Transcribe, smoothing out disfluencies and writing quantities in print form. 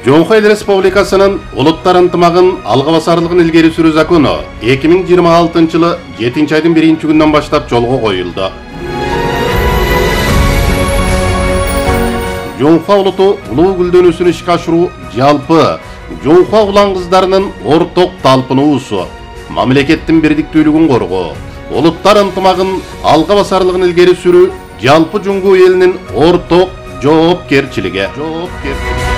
Жоңхо Эл Республикасынын улуттар ынтымагын алга басарлыгын илгери сүрүү закону 2026 жылы 7-айдын 1-күнүнөн баштап жолго коюлду. Жоңхо улуту улуу гүлдөнүүсүн ишке ашыруу жалпы Жоңхо улан кыздарынын орток талпынуусу, мамлекеттин бирдиктүүлүгүн коргоо, улуттар ынтымагын алга басарлыгын илгери сүрүү жалпы Жоңхо элинин орток жоопкерчилиги.